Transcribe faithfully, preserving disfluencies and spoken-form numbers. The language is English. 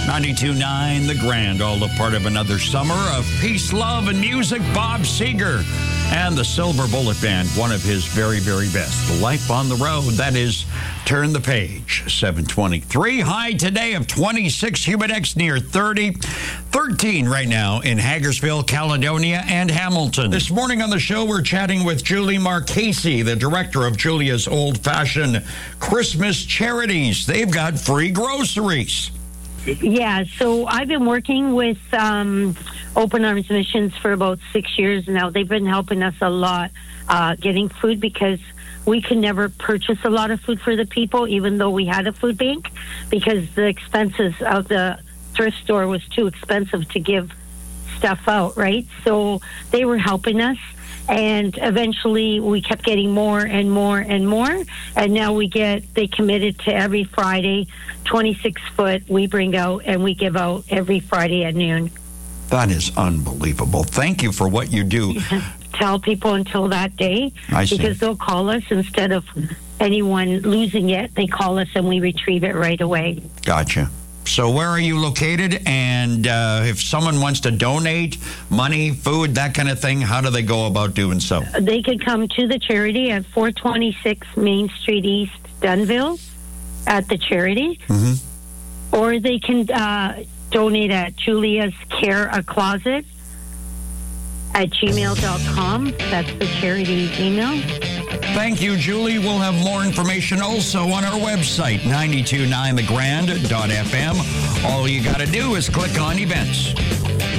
ninety-two point nine The Grand, all a part of another summer of peace, love, and music. Bob Seger and the Silver Bullet Band, one of his very, very best. Life on the Road, that is Turn the Page, seven twenty-three. High today of twenty-six, Humidex near thirty. thirteen right now in Hagersville, Caledonia, and Hamilton. This morning on the show, we're chatting with Julie Marchese, the director of Julia's Old Fashioned Christmas Charities. They've got free groceries. Yeah, so I've been working with um, Open Arms Missions for about six years now. They've been helping us a lot uh, getting food because we could never purchase a lot of food for the people, even though we had a food bank, because the expenses of the thrift store was too expensive to give stuff out, right? So they were helping us. And eventually we kept getting more and more and more. And now we get, they committed to every Friday, twenty-six foot, we bring out and we give out every Friday at noon. That is unbelievable. Thank you for what you do. Tell people until that day. I see. Because they'll call us instead of anyone losing it. They call us and we retrieve it right away. Gotcha. So where are you located? And uh, if someone wants to donate money, food, that kind of thing, how do they go about doing so? They could come to the charity at four twenty-six Main Street East, Dunnville, at the charity. Mm-hmm. Or they can uh, donate at Julia's Care a Closet at gmail dot com. That's the charity's email. Thank you, Julie. We'll have more information also on our website, ninety-two point nine the grand dot f m. All you got to do is click on events.